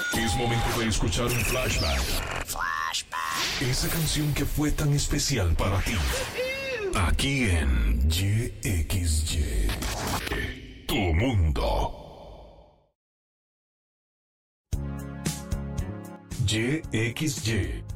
Es momento de escuchar un flashback. Esa canción que fue tan especial para ti. Aquí en YXY. Tu mundo. YXY